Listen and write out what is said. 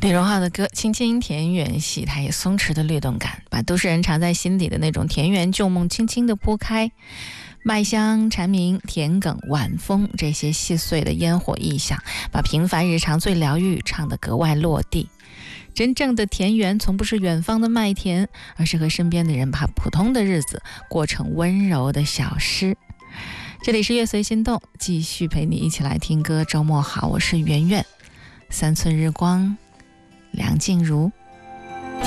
李荣浩的歌轻轻田园系，它也松弛的律动感，把都市人藏在心底的那种田园旧梦轻轻的拨开。麦香、蝉鸣、田埂、晚风，这些细碎的烟火意象，把平凡日常最疗愈唱得格外落地。真正的田园从不是远方的麦田，而是和身边的人把普通的日子过成温柔的小诗。这里是乐随心动，继续陪你一起来听歌。周末好，我是圆圆。三寸日光，梁静茹。